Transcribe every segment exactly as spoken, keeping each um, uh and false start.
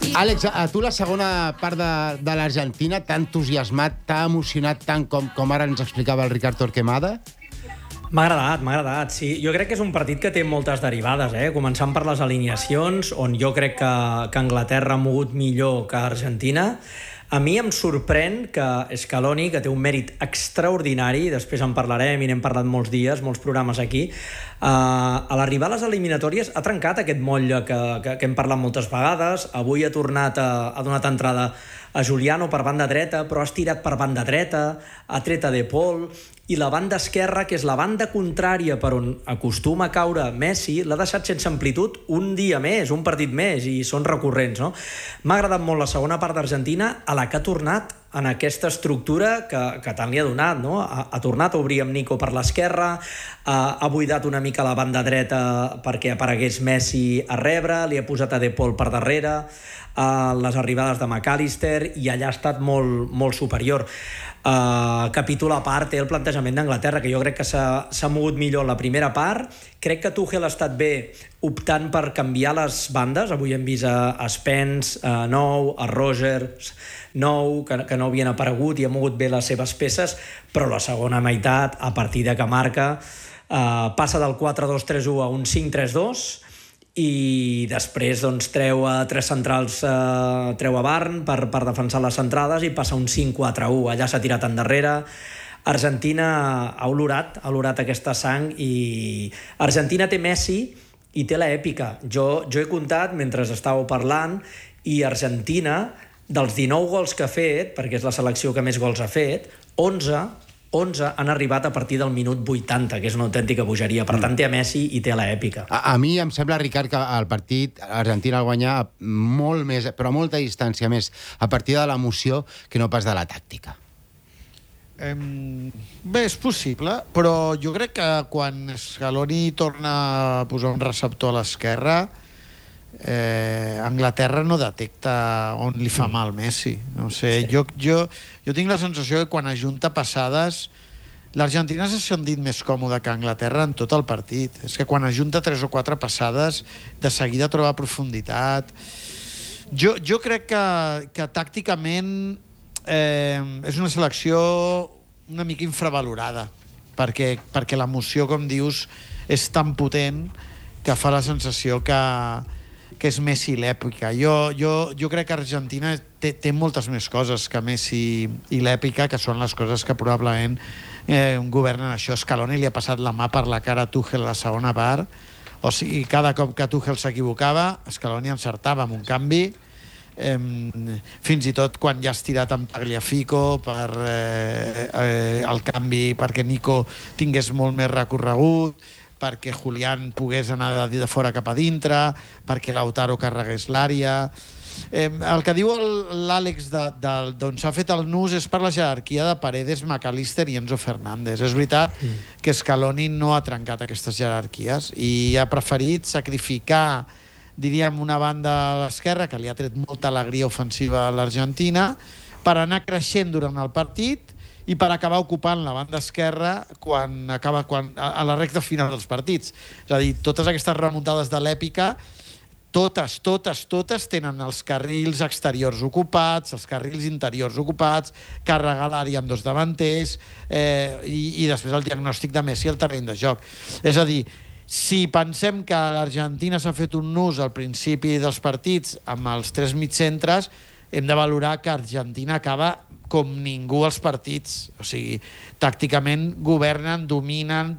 Àlex, a tu la segona part de, de l'Argentina t'ha entusiasmat, t'ha emocionat tant com, com ara ens explicava el Ricard Torquemada? M'ha agradat, m'ha agradat, sí. Jo crec que és un partit que té moltes derivades, eh? Començant per les alineacions, on jo crec que, que Anglaterra ha mogut millor que Argentina. A mi em sorprèn que Scaloni, que té un mèrit extraordinari, després en parlarem i n'hem parlat molts dies, molts programes aquí, eh, a l'arribar a les eliminatòries ha trencat aquest motlle que, que, que hem parlat moltes vegades. Avui ha tornat a, ha donat entrada a Juliano per banda dreta, però ha estirat per banda dreta, ha tret a De Paul, i la banda esquerra, que és la banda contrària per on acostuma a caure Messi, l'ha deixat sense amplitud un dia més, un partit més, i són recurrents, no? M'ha agradat molt la segona part d'Argentina, a la que ha tornat en aquesta estructura que, que tant li ha donat, no? Ha, ha tornat a obrir amb Nico per l'esquerra, ha, ha buidat una mica la banda dreta perquè aparegués Messi a rebre, li ha posat a De Paul per darrere, a les arribades de McAllister, i allà ha estat molt, molt superior. Uh, capítol a part té el plantejament d'Anglaterra, que jo crec que s'ha mogut millor en la primera part. Crec que Tuchel ha estat bé optant per canviar les bandes. Avui hem vist a, a Spence a nou, a Rogers nou, que, que no havien aparegut, i ha mogut bé les seves peces, però la segona meitat, a partir de que marca, uh, passa del quatre dos tres u a un cinc tres dos, i després doncs, treu a tres centrals, eh, treu a Barn per, per defensar les centrades, i passa un cinc quatre u. Allà s'ha tirat endarrere. Argentina ha olorat, ha olorat aquesta sang, i Argentina té Messi i té l'èpica. Jo, jo he comptat, mentre estàveu parlant, i Argentina, dels dinou gols que ha fet, perquè és la selecció que més gols ha fet, onze onze han arribat a partir del minut vuitanta, que és una autèntica bogeria. Per tant, té a Messi i té a l'èpica. A, a mi em sembla, Ricard, que el partit Argentina el guanyar molt més, però a molta distància més, a partir de l'emoció que no pas de la tàctica. Um, bé, és possible, però jo crec que quan Scaloni torna a posar un receptor a l'esquerra, eh, Anglaterra no detecta on li fa mal Messi. No sé, sí. jo, jo, jo tinc la sensació que quan ajunta passades, l'Argentina s'ha sentit més còmode que Anglaterra en tot el partit. És que quan ajunta tres o quatre passades, de seguida troba profunditat. Jo, jo crec que, que tàcticament eh, és una selecció una mica infravalorada, perquè, perquè l'emoció, com dius, és tan potent que fa la sensació que que és Messi l'èpica. Jo, jo, jo crec que Argentina té, té moltes més coses que Messi i l'èpica, que són les coses que probablement eh, governen això. Scaloni li ha passat la mà per la cara a Tuchel a la segona part. O sigui, cada cop que Tuchel s'equivocava, Scaloni encertava amb un canvi. Eh, fins i tot quan ja has tirat amb Tagliafico per eh, eh, el canvi, perquè Nico tingués molt més recorregut, perquè Julián pogués anar de, de fora cap a dintre, perquè Lautaro carregués l'àrea. Eh, el que diu l'Àlex d'on s'ha fet el nus és per la jerarquia de Paredes, McAllister i Enzo Fernández. És veritat mm. que Scaloni no ha trencat aquestes jerarquies i ha preferit sacrificar, diríem, una banda a l'esquerra que li ha tret molta alegria ofensiva a l'Argentina, per anar creixent durant el partit i per acabar ocupant la banda esquerra quan acaba quan, a la recta final dels partits. És a dir, totes aquestes remuntades de l'èpica, totes, totes, totes tenen els carrils exteriors ocupats, els carrils interiors ocupats, carregar l'àrea amb dos davanters, eh, i, i després el diagnòstic de Messi al terreny de joc. És a dir, si pensem que l'Argentina s'ha fet un nus al principi dels partits amb els tres mitcentres, hem de valorar que Argentina acaba com ningú als partits. O sigui, tàcticament governen, dominen,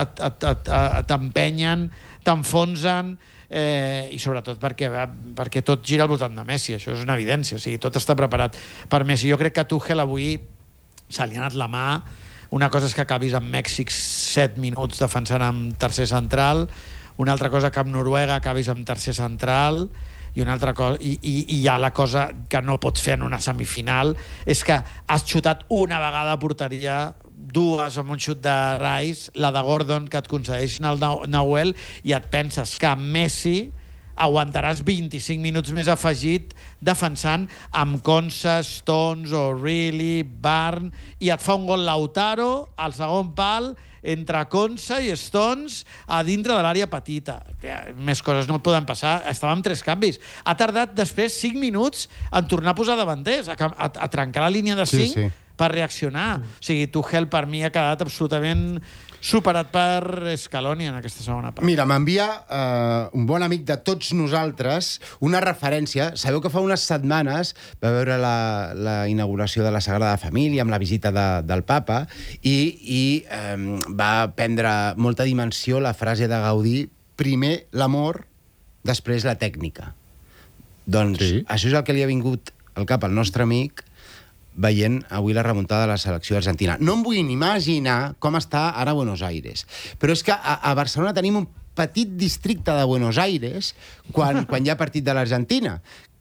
t'empenyen, t'enfonsen, eh, i sobretot perquè, perquè tot gira al voltant de Messi. Això és una evidència. O sigui, tot està preparat per Messi. Jo crec que a Tuchel avui se li ha anat la mà. Una cosa és que acabis amb Mèxic set minuts defensant amb tercer central, una altra cosa que amb Noruega acabis amb tercer central, i una altra cosa, i, i, i ja la cosa que no pots fer en una semifinal és que has xutat una vegada a porteria, dues amb un xut de Rice, la de Gordon que et concedeixen el Nahuel, i et penses que amb Messi aguantaràs vint-i-cinc minuts més afegit defensant amb Konsa, Stones, O'Reilly, Barn, i et fa un gol Lautaro al segon pal entre Consa i Stones a dintre de l'àrea petita. Més coses no poden passar. Estava amb tres canvis. Ha tardat després cinc minuts en tornar a posar davanters, a, a, a trencar la línia de cinc sí, sí. per reaccionar. Mm. O sigui, Tuchel per mi ha quedat absolutament superat per Scaloni en aquesta segona part. Mira, m'envia eh, un bon amic de tots nosaltres una referència. Sabeu que fa unes setmanes va veure la, la inauguració de la Sagrada Família amb la visita de, del papa i, i eh, va prendre molta dimensió la frase de Gaudí: primer l'amor, després la tècnica. Doncs sí. Això és el que li ha vingut al cap al nostre amic veient avui la remuntada de la selecció argentina. No em vull ni imaginar com està ara Buenos Aires. Però és que a, a Barcelona tenim un petit districte de Buenos Aires quan, quan hi ha partit de l'Argentina.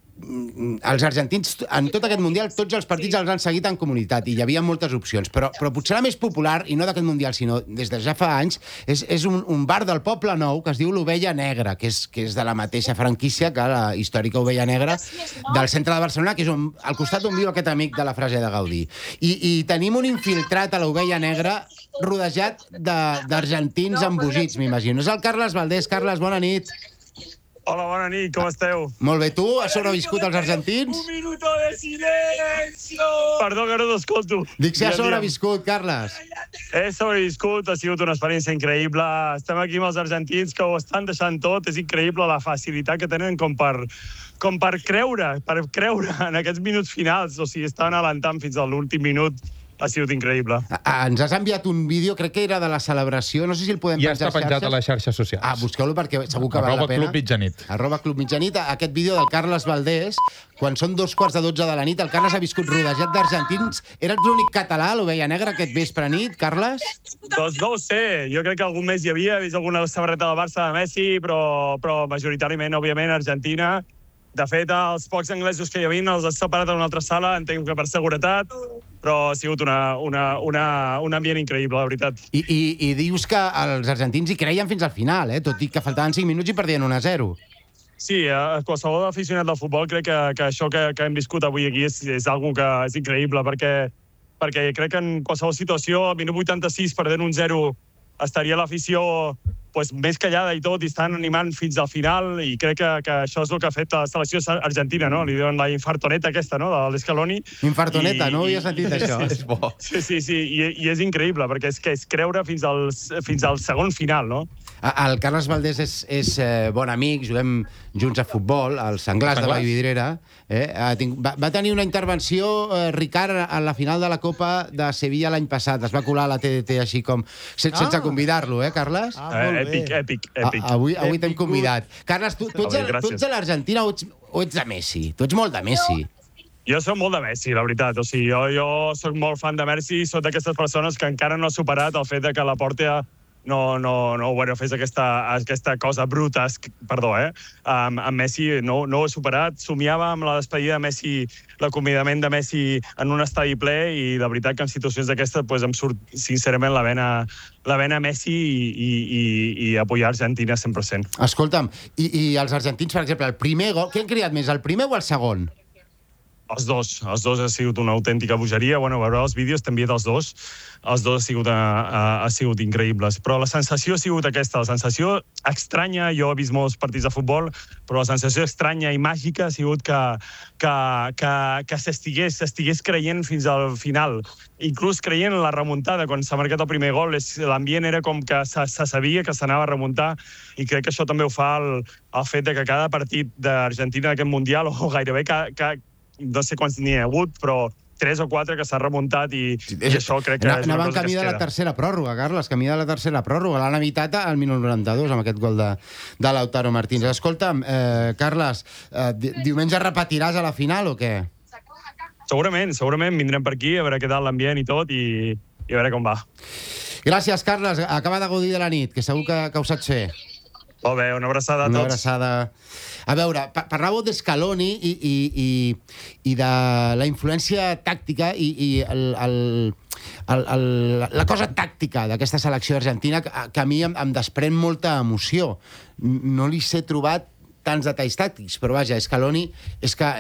Els argentins, en tot aquest Mundial, tots els partits els han seguit en comunitat i hi havia moltes opcions, però, però potser la més popular, i no d'aquest Mundial, sinó des de ja fa anys, és, és un, un bar del Poble Nou que es diu l'Ovella Negra, que és, que és de la mateixa franquícia que la històrica Ovella Negra del centre de Barcelona, que és on, al costat on viu aquest amic de la frase de Gaudí. I, i tenim un infiltrat a l'Ovella Negra rodejat d'argentins embogits, m'imagino. És el Carles Valdés. Carles, bona nit. Hola, bona nit, com esteu? Molt bé, tu? Has sobreviscut als argentins? Un minuto de silencio! Perdó que no t'escolto. Dic si has sobreviscut, Carles. He sobreviscut, ha sigut una experiència increïble. Estem aquí amb els argentins que ho estan deixant tot. És increïble la facilitat que tenen com per, com per creure, per creure en aquests minuts finals. O sigui, estaven alentant fins a l'últim minut. Ha sigut increïble. Ah, ens has enviat un vídeo, crec que era de la celebració, no sé si el podem ja penjar a xarxes. Ja està penjat a les xarxes socials. Ah, busqueu-lo perquè segur que val la pena. Arroba Club Mitjanit. Arroba Club Mitjanit. Aquest vídeo del Carles Valdés, quan són dos quarts de dotze de la nit, el Carles ha viscut rodejat d'argentins. Eres l'únic català a l'Ovella Negra aquest vespre nit, Carles? Doncs no ho sé. Jo crec que algun mes hi havia, he vist alguna samarreta del Barça de Messi, però, però majoritàriament, òbviament, Argentina. De fet, els pocs anglesos que hi havia els has separat en una altra sala, entenc que per seguretat, però ha sigut una, una, una, un ambient increïble, la veritat. I, i, I dius que els argentins hi creien fins al final, eh? Tot i que faltaven cinc minuts i perdien un a zero. Sí, a qualsevol aficionat del futbol crec que, que això que, que hem viscut avui aquí és, és algo que és increïble, perquè, perquè crec que en qualsevol situació, al minut vuitanta-sis, perdent un zero, estaria l'afició pues, més callada i tot, i estan animant fins al final, i crec que, que això és el que ha fet la selecció argentina, no? Li diuen la infartoneta aquesta, no?, de l'Escaloni. Infartoneta, I, no havia sentit això. És bo. Sí, sí, sí, i, i és increïble, perquè és que és creure fins al, fins al segon final, no? El Carles Valdés és, és eh, bon amic, juguem junts a futbol, al Senglars de Vallvidrera. Eh? Va, va tenir una intervenció, eh, Ricard, a la final de la Copa de Sevilla l'any passat. Es va colar a la T D T així com, sense, ah. sense convidar-lo, eh, Carles? Ah, eh, èpic, èpic, èpic. A, avui avui t'hem convidat. Carles, tu, tu, ets, tu ets de l'Argentina o ets, o ets de Messi? Tu ets molt de Messi. Jo soc molt de Messi, la veritat. O sigui, jo, jo soc molt fan de Messi, soc d'aquestes persones que encara no ha superat el fet de que la Porta no, no, no bueno, fes aquesta, aquesta cosa bruta, perdó, eh? Amb, amb Messi no, no ho he superat. Somiava amb la despedida de Messi, l'acomiadament de Messi en un estadi ple, i la veritat que en situacions d'aquestes pues, em surt sincerament la vena, la vena Messi i, i, i, i apoyar Argentina cent per cent. Escolta'm, i, i els argentins, per exemple, el primer gol, què han criat més, el primer o el segon? Els dos. Els dos ha sigut una autèntica bogeria. Bueno, a veure els vídeos, t'he enviat els dos. Els dos ha sigut, ha, ha sigut increïbles. Però la sensació ha sigut aquesta. La sensació estranya, jo he vist molts partits de futbol, però la sensació estranya i màgica ha sigut que, que, que, que s'estigués, s'estigués creient fins al final. Inclús creient en la remuntada. Quan s'ha marcat el primer gol, l'ambient era com que se, se sabia que s'anava a remuntar, i crec que això també ho fa el, el fet de que cada partit d'Argentina d'aquest Mundial, o gairebé que, que no sé quants n'hi ha hagut, però tres o quatre que s'ha remuntat, i, sí, i això crec que és una cosa que es queda. Anava camí de la tercera pròrroga, Carles, camí de la tercera pròrroga. L'han evitat al minut noranta-dos amb aquest gol de, de Lautaro Martínez. Escolta'm, eh, Carles, eh, di diumenge repetiràs a la final o què? Segurament, segurament vindrem per aquí a veure què tal l'ambient i tot, i, i a veure com va. Gràcies, Carles. Acaba de gaudir de la nit, que segur que, que ho saps fer. Molt bé, una abraçada a tots. Una abraçada. A veure, parlàveu d'Scaloni i, i, i, i de la influència tàctica i, i el, el, el, el, la cosa tàctica d'aquesta selecció argentina que, que a mi em, em desprèn molta emoció. No li sé trobat tants detalls tàctics, però vaja, Scaloni és que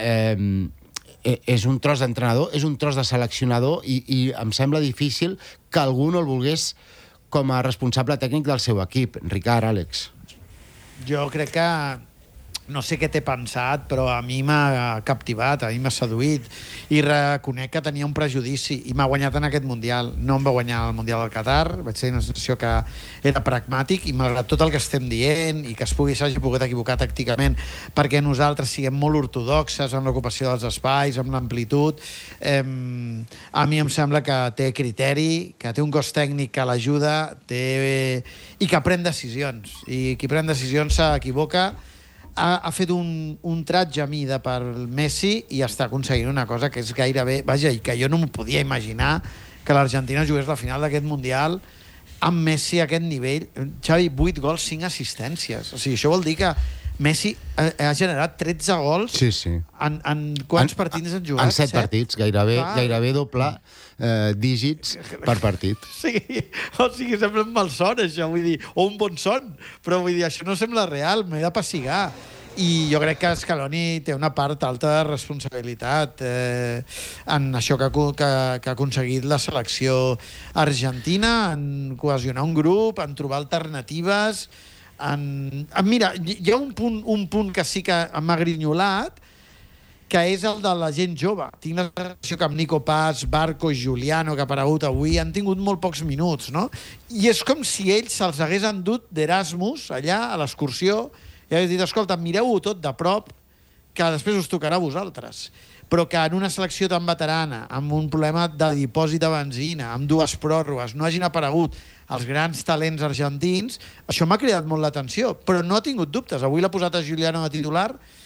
eh, és un tros d'entrenador, és un tros de seleccionador, i, i em sembla difícil que algú no el volgués com a responsable tècnic del seu equip. Ricard, Àlex. Jo crec que no sé què té pensat, però a mi m'ha captivat, a mi m'ha seduït, i reconec que tenia un prejudici, i m'ha guanyat en aquest Mundial. No em va guanyar el Mundial del Qatar, vaig tenir una sensació que era pragmàtic, i malgrat tot el que estem dient, i que es pugui s'hagi pogut equivocar tàcticament, perquè nosaltres siguem molt ortodoxes en l'ocupació dels espais, amb l'amplitud, eh, a mi em sembla que té criteri, que té un cos tècnic que l'ajuda, té... i que pren decisions, i qui pren decisions s'equivoca. Ha, ha fet un, un tratge a mida per Messi i està aconseguint una cosa que és gairebé... Vaja, i que jo no m'ho podia imaginar que l'Argentina jugués la final d'aquest Mundial amb Messi a aquest nivell. Xavi, vuit gols, cinc assistències. O sigui, això vol dir que Messi ha, ha generat tretze gols. Sí, sí. En, en quants en, partits han jugat? En set, set? partits, gairebé, ah. gairebé doble eh, dígits per partit. Sí, o sigui, sembla un malson, això, vull dir, o un bon son, però vull dir, això no sembla real, m'he de pessigar. I jo crec que Scaloni té una part alta de responsabilitat eh, en això que, que, que ha aconseguit la selecció argentina, en cohesionar un grup, en trobar alternatives. En... Mira, hi ha un punt, un punt que sí que m'ha grinyolat, que és el de la gent jove. Tinc la sensació que amb Nico Paz, Barco i Giuliano, que ha aparegut avui, han tingut molt pocs minuts, no? I és com si ells se'ls hagués endut d'Erasmus, allà, a l'excursió, i hagués dit, escolta, mireu-ho tot de prop, que després us tocarà a vosaltres. Però que en una selecció tan veterana, amb un problema de dipòsit de benzina, amb dues pròrrogues, no hagin aparegut els grans talents argentins, això m'ha cridat molt l'atenció, però no ha tingut dubtes. Avui l'ha posat a Giuliano de titular,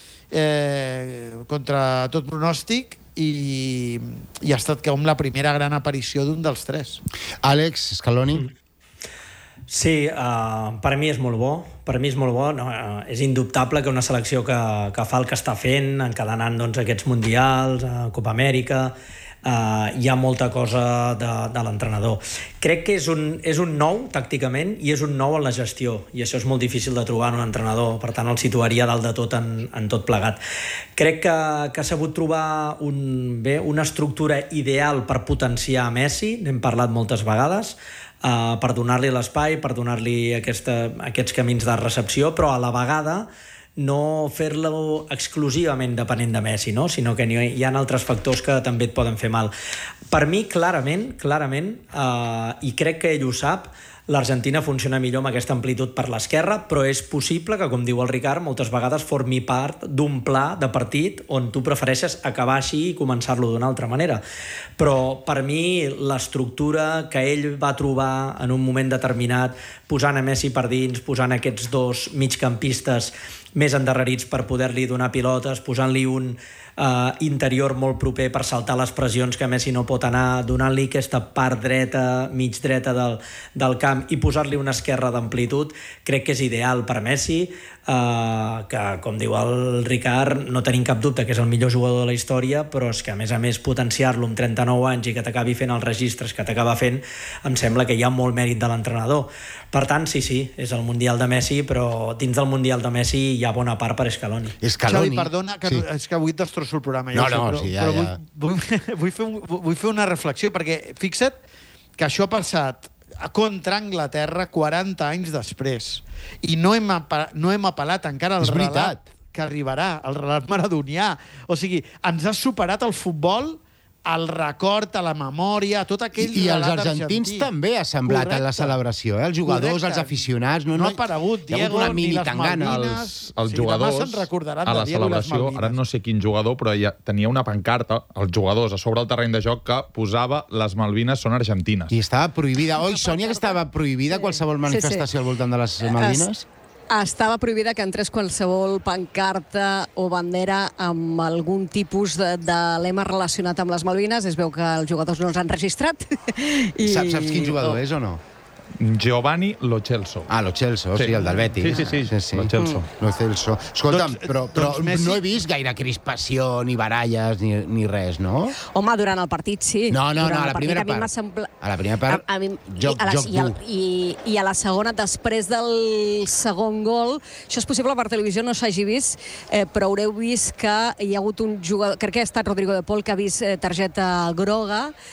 eh, contra tot pronòstic, i, i ha estat com la primera gran aparició d'un dels tres. Àlex, Scaloni? Sí, uh, per mi és molt bo, per mi és molt bo, no, uh, és indubtable que una selecció que, que fa el que està fent, encadenant doncs, aquests mundials, uh, Copa Amèrica, uh, hi ha molta cosa de, de l'entrenador. Crec que és un, és un nou tàcticament i és un nou en la gestió, i això és molt difícil de trobar en un entrenador, per tant el situaria dalt de tot en, en tot plegat. Crec que, que ha sabut trobar un, bé, una estructura ideal per potenciar Messi, n'hem parlat moltes vegades, Uh, per donar-li l'espai, per donar-li aquesta, aquests camins de recepció, però a la vegada no fer-lo exclusivament depenent de Messi, no? Sinó que hi ha altres factors que també et poden fer mal. Per mi, clarament, clarament, uh, i crec que ell ho sap, l'Argentina funciona millor amb aquesta amplitud per l'esquerra, però és possible que, com diu el Ricard, moltes vegades formi part d'un pla de partit on tu prefereixes acabar així i començar-lo d'una altra manera. Però per mi l'estructura que ell va trobar en un moment determinat, posant a Messi per dins, posant aquests dos migcampistes més endarrerits per poder-li donar pilotes, posant-li un Uh, interior molt proper per saltar les pressions que Messi no pot anar, donant-li aquesta part dreta, mig dreta del, del camp i posar-li una esquerra d'amplitud, crec que és ideal per Messi, uh, que, com diu el Ricard, no tenim cap dubte que és el millor jugador de la història, però és que, a més a més, potenciar-lo amb trenta-nou anys i que t'acabi fent els registres que t'acaba fent, em sembla que hi ha molt mèrit de l'entrenador. Per tant, sí, sí, és el Mundial de Messi, però dins del Mundial de Messi hi ha bona part per Scaloni. Scaloni. Xavi, perdona, que sí. És que avui et destrosso el programa. No, ja no, sé, però, sí, ja, però ja. Vull, vull, vull, fer un, vull fer una reflexió, perquè fixa't que això ha passat contra Anglaterra quaranta anys després. I no hem, no hem apel·lat encara al relat que arribarà, el relat maradonià. O sigui, ens ha superat el futbol, el record, a la memòria, tot aquell I, i els relat argentins argentí. també ha semblat Correcte. En la celebració, eh? Els jugadors, Correcte. Els aficionats... No, no no ha aparegut Diego una ni les tangana. Malvines. Els, els sí, jugadors, a la celebració, ara no sé quin jugador, però ja tenia una pancarta, els jugadors, a sobre el terreny de joc, que posava les Malvines són argentines. I estava prohibida. Oi, Sònia, que estava prohibida qualsevol manifestació sí, sí. al voltant de les Malvines? Estava prohibida que entrés qualsevol pancarta o bandera amb algun tipus de, de lema relacionat amb les Malvines. Es veu que els jugadors no els han registrat. I... Saps, saps quin jugador oh. és o no? Giovanni Lo Celso. Ah, Lo Celso, sí, sí el del Betis. Sí, sí, sí, sí, sí. Lo Celso. Mm. Lo Celso. Escolta'm, doncs, però, però doncs Messi... no he vist gaire crispació, ni baralles, ni, ni res, no? Home, durant el partit, sí. No, no, durant no, a la primera a mi part. sembla... A la primera part, a, a mi... joc, I a la, joc i, a, dur. i, I a la segona, després del segon gol, això és possible per televisió, no s'hagi vist, eh, però haureu vist que hi ha hagut un jugador, crec que ha estat Rodrigo de Paul, que ha vist eh, targeta groga,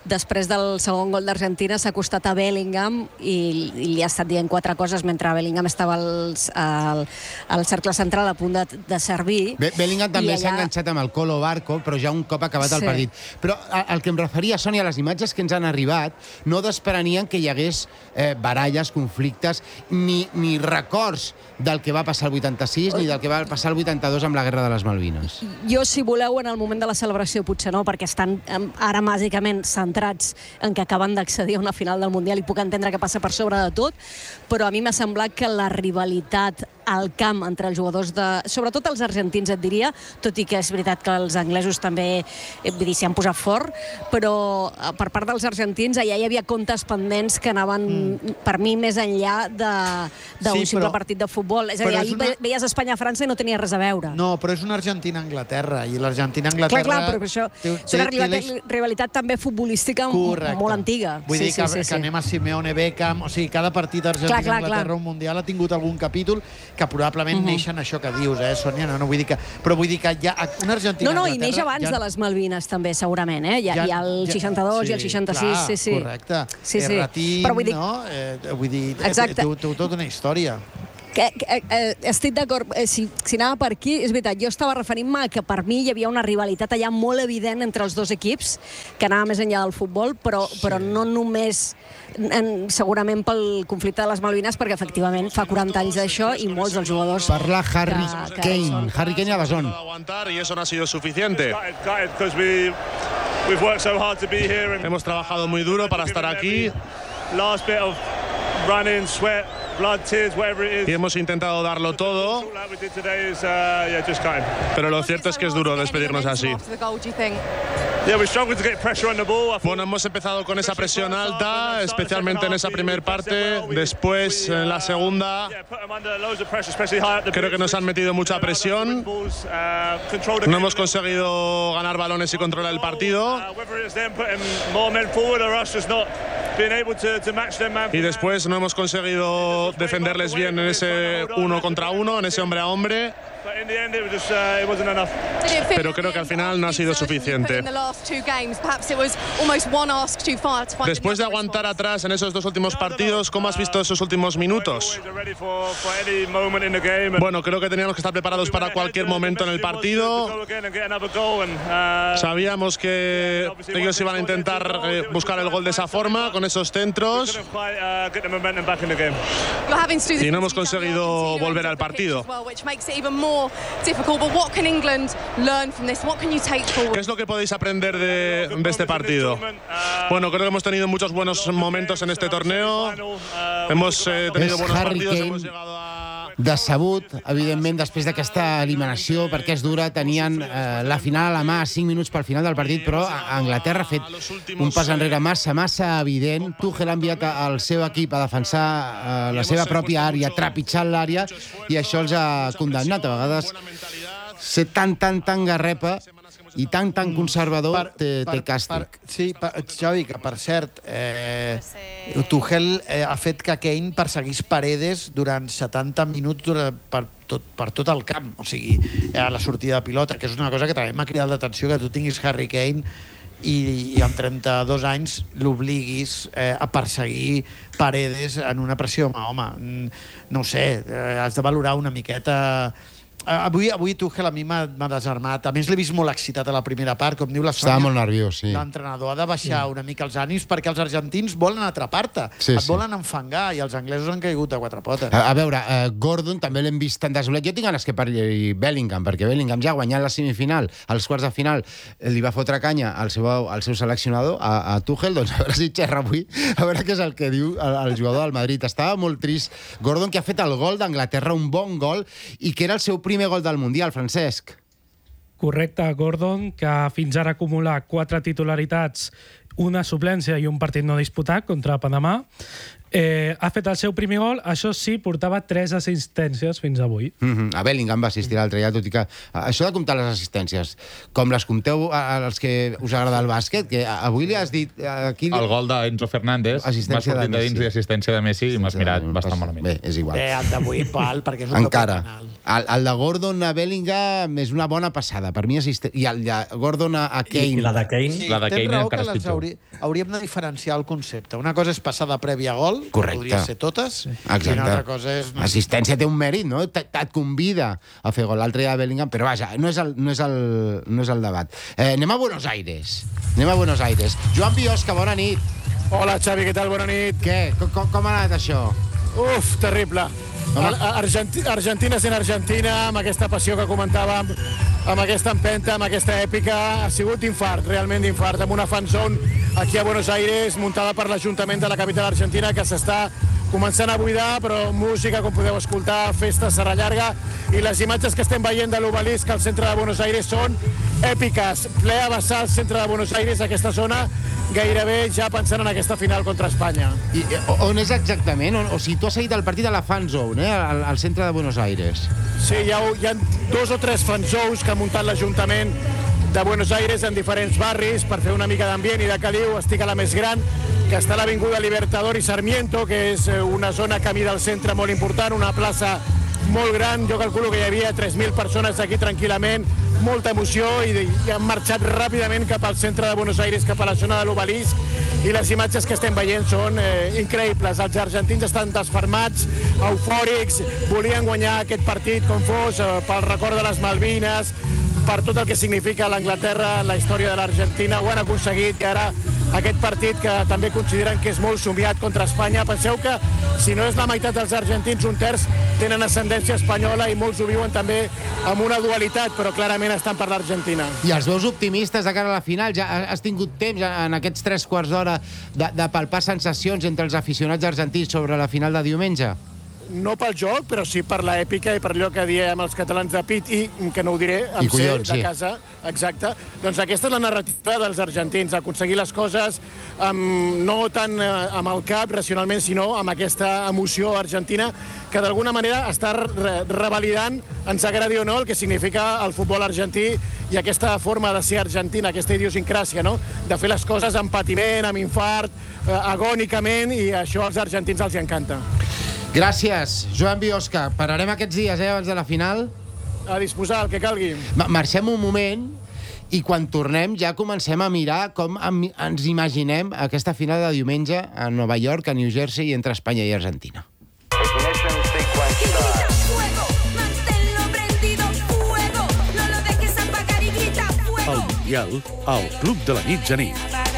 després del segon gol d'Argentina s'ha acostat a Bellingham i, i li ha estat dient quatre coses mentre Bellingham estava al, al, al cercle central a punt de, de servir. Be Bellingham també allà... s'ha enganxat amb el Colo Barco, però ja un cop acabat el Sí. partit. Però el que em referia, Sònia, les imatges que ens han arribat no desprenien que hi hagués eh, baralles, conflictes, ni, ni records del que va passar el vuitanta-sis ni del que va passar el vuitanta-dos amb la Guerra de les Malvines. Jo, si voleu, en el moment de la celebració potser no, perquè estan em, ara bàsicament centrats en que acaben d'accedir a una final del Mundial i puc entendre que passa per sobre de tot, però a mi m'ha semblat que la rivalitat al camp entre els jugadors de... sobretot els argentins, et diria, tot i que és veritat que els anglesos també eh, vull dir, s'hi han posat fort, però eh, per part dels argentins allà hi havia comptes pendents que anaven, mm. per mi, més enllà d'un Sí, simple però- partit de futbol. És a dir, però és ahir una- veies Espanya-França i no tenia res a veure. No, però és una Argentina-Anglaterra, i l'Argentina-Anglaterra... Clar, clar, però això té- és una té- té rivalitat, l'eix- rivalitat també futbolística Correcte. molt antiga. Vull sí, dir que, sí, sí, que sí. anem a Simeone, Beckham... O sigui, cada partit Clar, clar, Argentina-Anglaterra clar. un Mundial ha tingut algun capítol que probablement uh -huh. neixen això que dius, eh, Sònia? No, no vull dir que... Però vull dir que hi ha una Argentina-Anglaterra... No, no, i neix abans ja... de les Malvines, també, segurament, eh? Hi ha, hi ha el seixanta-dos sí, i el seixanta-sis, clar, sí, sí. Correcte. Sí, sí. Erratín, Però vull dir... no? Eh, vull dir, Exacte. té, té tota una història. Que, que, eh, estic d'acord, eh, si, si anava per aquí, és veritat, jo estava referint-me a que per mi hi havia una rivalitat allà molt evident entre els dos equips, que anava més enllà del futbol, però, sí. però no només en, segurament pel conflicte de les Malvines, perquè efectivament fa quaranta anys d'això i molts dels jugadors... Parla Harry que- que Kane. són. Harry Kane a Dazón. aguantar y eso no ha sido suficiente. Hemos trabajado muy duro para estar aquí y hemos intentado darlo todo, pero lo cierto es que es duro despedirnos así. Bueno, hemos empezado con esa presión alta, especialmente en esa primera parte. Después, en la segunda, creo que nos han metido mucha presión. No hemos conseguido ganar balones y controlar el partido. Y después no hemos conseguido defenderles bien en ese uno contra uno, en ese hombre a hombre. Pero creo que al final no ha sido suficiente. Después de aguantar atrás en esos dos últimos partidos, ¿cómo has visto esos últimos minutos? Bueno, creo que teníamos que estar preparados para cualquier momento en el partido. Sabíamos que ellos iban a intentar eh, buscar el gol de esa forma, con esos centros. Y no hemos conseguido volver al partido. ¿Qué es lo que podéis aprender de, de este partido? Bueno, creo que hemos tenido muchos buenos momentos en este torneo. Hemos eh, tenido Es buenos Harry partidos. Kane. Hemos llegado a... Decebut, evidentment, després d'aquesta eliminació, perquè és dura, tenien eh, la final a la mà a cinc minuts pel final del partit, però Anglaterra ha fet un pas enrere massa, massa evident. Tuchel ha enviat el seu equip a defensar eh, la seva pròpia àrea, trepitjant l'àrea, i això els ha condemnat. A vegades ser tan, tan, tan garrepa i tan, tan conservador té, té càstig. Per, sí, per, Xavi, que per cert, eh, Tuchel eh, ha fet que Kane perseguís Paredes durant setanta minuts durant, per, tot, per tot el camp, o sigui, a la sortida de pilota, que és una cosa que també m'ha cridat l'atenció, que tu tinguis Harry Kane i, i amb trenta-dos anys l'obliguis eh, a perseguir Paredes en una pressió, home, home, no ho sé, eh, has de valorar una miqueta... Avui, avui Tuchel a mi m'ha desarmat. A més, l'he vist molt excitat a la primera part, com diu la Sònia. Estava molt nerviós, sí. L'entrenador ha de baixar sí. una mica els ànims perquè els argentins volen atrapar-te, Sí, et sí. volen enfangar, i els anglesos han caigut a quatre potes. A, a veure, uh, Gordon també l'hem vist tan desolat. Jo tinc ganes que parli Bellingham, perquè Bellingham ja ha guanyat la semifinal, als quarts de final, li va fotre canya al seu, al seu seleccionador, a, a Tuchel, doncs a veure si xerra avui, a veure què és el que diu el, el jugador del Madrid. Estava molt trist. Gordon, que ha fet el gol d'Anglaterra, un bon gol, i que era el seu primer gol del Mundial, Francesc. Correcte, Gordon, que fins ara acumula quatre titularitats, una suplència i un partit no disputat contra Panamà. Eh, ha fet el seu primer gol, això sí, portava tres assistències fins avui. Mm-hmm. A Bellingham va assistir l'altre dia, tot i que això de comptar les assistències, com les compteu als que us agrada el bàsquet, que avui li has dit... Aquí... El gol d'Enzo Fernández m'ha sortit de, de dins i assistència de Messi i m'has mirat bastant malament. Bé, és igual. Bé, el d'avui, pal, perquè és un encara. doble penal. El, el de Gordon a Bellingham és una bona passada. Per mi assiste... I el de Gordon a, a Kane... I la de Kane? Sí, la de Kane raó encara que és pitjor. Haurí... Hauríem de diferenciar el concepte. Una cosa és passada prèvia a gol, correcte. Podria ser totes, exacte. I una altra cosa és... Assistència té un mèrit, no? Et, et convida a fer gol. L'altre dia de Bellingham, però vaja, no és el, no és el, no és el debat. Eh, anem a Buenos Aires. Anem a Buenos Aires. Joan Biosca, bona nit. Hola, Xavi, què tal? Bona nit. Què? Com, com ha anat això? Uf, terrible. Argenti Argentina sent Argentina, amb aquesta passió que comentàvem, amb aquesta empenta, amb aquesta èpica, ha sigut d'infart, realment d'infart, amb una fan zone aquí a Buenos Aires, muntada per l'Ajuntament de la capital argentina, que s'està començant a buidar, però música, com podeu escoltar, festa, serra llarga, i les imatges que estem veient de l'obelisc al centre de Buenos Aires són èpiques. Ple a vessar al centre de Buenos Aires, aquesta zona, gairebé ja pensant en aquesta final contra Espanya. I, on és exactament? O, o sigui, tu has seguit el partit a la fan zone, eh? al, al centre de Buenos Aires. Sí, hi ha, hi ha dos o tres fan zones que ha muntat l'Ajuntament de Buenos Aires en diferents barris per fer una mica d'ambient, i de Caliu estic a la més gran, que està a l'Avinguda Libertador i Sarmiento, que és una zona camí del centre molt important, una plaça molt gran. Jo calculo que hi havia tres mil persones aquí tranquil·lament, molta emoció, i, i han marxat ràpidament cap al centre de Buenos Aires, cap a la zona de l'obelisc, i les imatges que estem veient són eh, increïbles. Els argentins estan desfermats, eufòrics, volien guanyar aquest partit com fos, eh, pel record de les Malvines, per tot el que significa l'Anglaterra, la història de l'Argentina. Ho han aconseguit, i ara aquest partit que també consideren que és molt somiat contra Espanya. Penseu que si no és la meitat dels argentins, un terç tenen ascendència espanyola, i molts ho viuen també amb una dualitat, però clarament estan per l'Argentina. I els veus optimistes de cara a la final? Ja has tingut temps en aquests tres quarts d'hora de, de palpar sensacions entre els aficionats argentins sobre la final de diumenge? No pel joc, però sí per l'èpica i per allò que diem els catalans de pit, i que no ho diré, I amb collons, ser de sí. casa, exacte. Doncs aquesta és la narrativa dels argentins, aconseguir les coses amb, no tant amb el cap, racionalment, sinó amb aquesta emoció argentina, que d'alguna manera està re revalidant, ens agradi o no, el que significa el futbol argentí i aquesta forma de ser argentina, aquesta idiosincràsia, no? De fer les coses amb patiment, amb infart, eh, agònicament, i això als argentins els encanta. Gràcies, Joan Biosca. Pararem aquests dies, eh, abans de la final. A disposar, el que calgui. Marxem un moment i quan tornem ja comencem a mirar com ens imaginem aquesta final de diumenge a Nova York, a New Jersey, entre Espanya i Argentina. El Mundial al Club de la Mitjanit.